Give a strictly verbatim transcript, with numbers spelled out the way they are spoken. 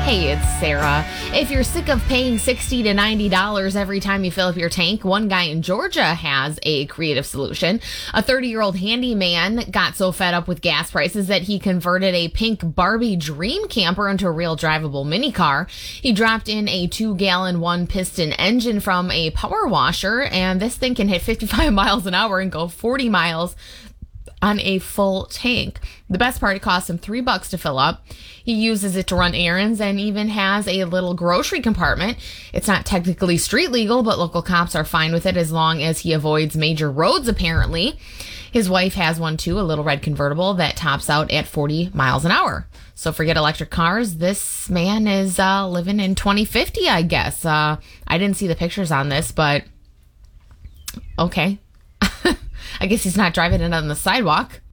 Hey, it's Sarah. If you're sick of paying sixty to ninety dollars every time you fill up your tank, one guy in Georgia has a creative solution. A thirty-year-old handyman got so fed up with gas prices that he converted a pink Barbie dream camper into a real drivable mini car. He dropped in a two-gallon one-piston engine from a power washer, and this thing can hit fifty-five miles an hour and go forty miles on a full tank. The best part, it costs him three bucks to fill up. He uses it to run errands and even has a little grocery compartment. It's not technically street legal, but local cops are fine with it as long as he avoids major roads, apparently. His wife has one too, a little red convertible that tops out at forty miles an hour. So forget electric cars. This man is uh, living in twenty fifty, I guess. Uh, I didn't see the pictures on this, but okay. I guess he's not driving it on the sidewalk.